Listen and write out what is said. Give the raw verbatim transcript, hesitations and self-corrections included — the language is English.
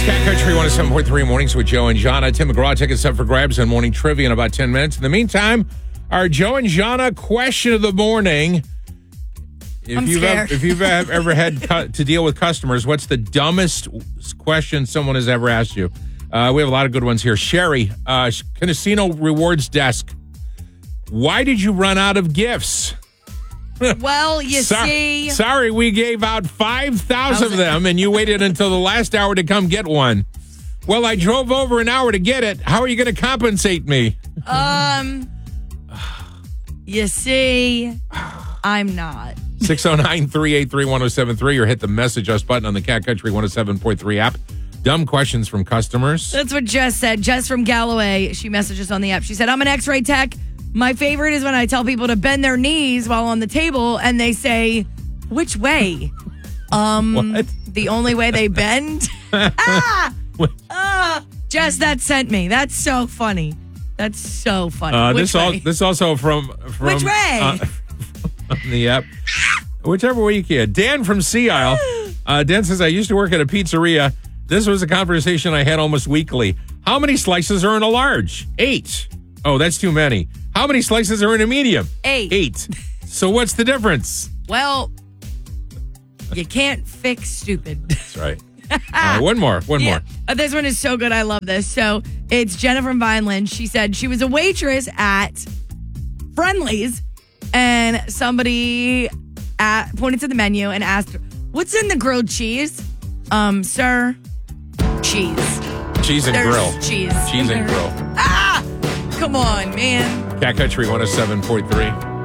Cat Country one oh seven point three Mornings with Joe and Jana. Tim McGraw taking us up for grabs on morning trivia in about ten minutes. In the meantime, our Joe and Jana question of the morning. If I'm you've scared. ever, if you've ever had cu- to deal with customers, what's the dumbest question someone has ever asked you? Uh, we have a lot of good ones here. Sherry, uh, Casino Rewards Desk. Why did you run out of gifts? Well, you Sorry, see. sorry, we gave out five thousand of them, and you waited until the last hour to come get one. Well, I drove over an hour to get it. How are you going to compensate me? Um, you see, I'm not. six oh nine, three eight three, one oh seven three or hit the message us button on the Cat Country one oh seven point three app. Dumb questions from customers. That's what Jess said. Jess from Galloway, she messages on the app. She said, I'm an x-ray tech. My favorite is when I tell people to bend their knees while on the table and they say, which way? Um, What? The only way they bend? ah! ah! Jess, that sent me. That's so funny. That's so funny. Uh, which this, all, way? this also from, from Which way? Uh, on the app. Whichever way you can. Dan from Sea Isle. Uh, Dan says, I used to work at a pizzeria. This was a conversation I had almost weekly. How many slices are in a large? Eight. Oh, that's too many. How many slices are in a medium? Eight. Eight. So what's the difference? Well, you can't fix stupid. That's right. All right, one more. One Yeah. more. Uh, this one is so good. I love this. So it's Jenna from Vineland. She said she was a waitress at Friendly's, and somebody at, pointed to the menu and asked, "What's in the grilled cheese?" Um, sir, cheese. Cheese and There's grill. cheese. Cheese and grill. Ah! Come on, man. Cat Country one oh seven point three.